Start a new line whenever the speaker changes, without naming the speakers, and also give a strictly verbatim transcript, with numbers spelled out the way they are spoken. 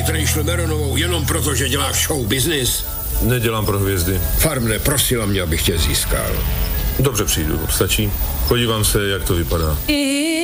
Trey Šlemeronovou jenom proto, že děláš show business?
Nedělám pro hvězdy.
Farmne, prosila mě, abych tě získal.
Dobře, přijdu, stačí. Podívám se, jak to vypadá.